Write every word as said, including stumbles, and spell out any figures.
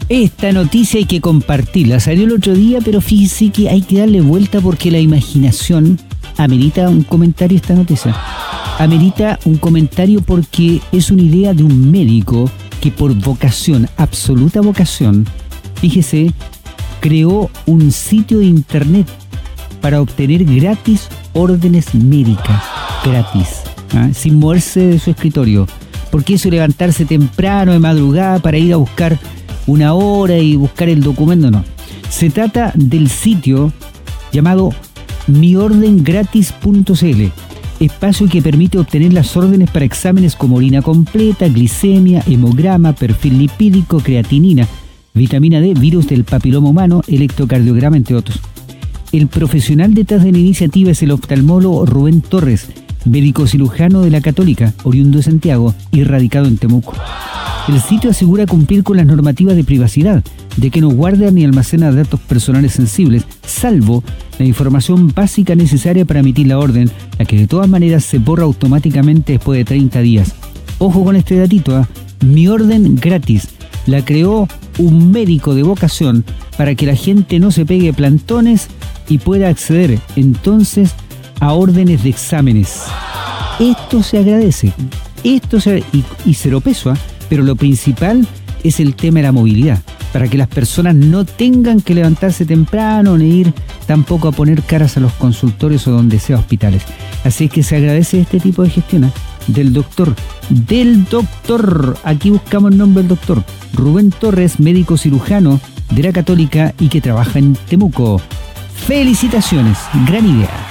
Esta noticia hay que compartirla. Salió el otro día, pero fíjese que hay que darle vuelta porque la imaginación amerita un comentario esta noticia. Amerita un comentario porque es una idea de un médico que por vocación, absoluta vocación, fíjese, creó un sitio de internet para obtener gratis órdenes médicas. Gratis. ¿Ah? Sin moverse de su escritorio. Porque eso levantarse temprano, de madrugada, para ir a buscar una hora y buscar el documento, no. Se trata del sitio llamado mi orden gratis punto c l, espacio que permite obtener las órdenes para exámenes como orina completa, glicemia, hemograma, perfil lipídico, creatinina, vitamina D, virus del papiloma humano, electrocardiograma, entre otros. El profesional detrás de la iniciativa es el oftalmólogo Rubén Torres, médico cirujano de la Católica, oriundo de Santiago y radicado en Temuco. El sitio asegura cumplir con las normativas de privacidad, de que no guarda ni almacena datos personales sensibles, salvo la información básica necesaria para emitir la orden, la que de todas maneras se borra automáticamente después de treinta días. Ojo con este datito, ¿eh? Mi orden gratis la creó un médico de vocación para que la gente no se pegue plantones y pueda acceder entonces a órdenes de exámenes. Esto se agradece, esto se, y, y cero peso, ¿eh? Pero lo principal es el tema de la movilidad, para que las personas no tengan que levantarse temprano ni ir tampoco a poner caras a los consultorios o donde sea hospitales. Así es que se agradece este tipo de gestión del doctor, del doctor, aquí buscamos el nombre del doctor, Rubén Torres, médico cirujano de la Católica y que trabaja en Temuco. Felicitaciones, gran idea.